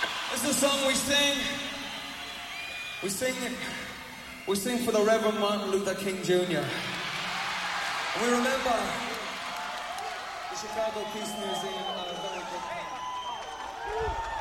This is a song we sing. We sing it. We sing for the Reverend Martin Luther King Jr. And we remember the Chicago Peace Museum on a very good point.